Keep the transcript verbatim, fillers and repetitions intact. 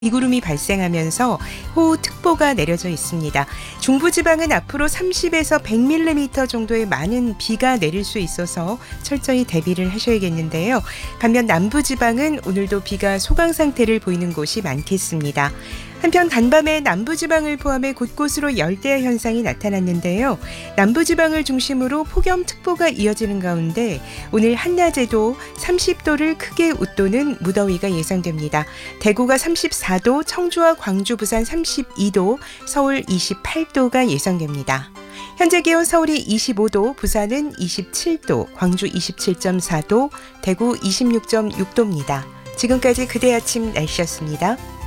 비구름이 발생하면서 호우특보가 내려져 있습니다. 중부지방은 앞으로 삼십에서 백 밀리미터 정도의 많은 비가 내릴 수 있어서 철저히 대비를 하셔야겠는데요. 반면 남부지방은 오늘도 비가 소강 상태를 보이는 곳이 많겠습니다. 한편 간밤에 남부지방을 포함해 곳곳으로 열대야 현상이 나타났는데요. 남부지방을 중심으로 폭염특보가 이어지는 가운데 오늘 한낮에도 삼십 도를 크게 웃도는 무더위가 예상됩니다. 대구가 삼십사 도, 청주와 광주, 부산 삼십이 도, 서울 이십팔 도가 예상됩니다. 현재 기온 서울이 이십오 도, 부산은 이십칠 도, 광주 이십칠 점 사 도, 대구 이십육 점 육 도입니다. 지금까지 그대 아침 날씨였습니다.